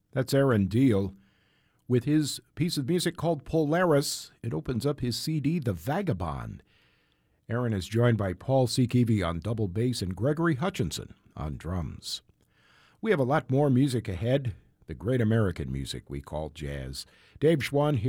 That's Aaron Deal with his piece of music called Polaris. It opens up his CD, The Vagabond. Aaron is joined by Paul Sekevi on double bass and Gregory Hutchinson on drums. We have a lot more music ahead, the great American music we call jazz. Dave Schwann here.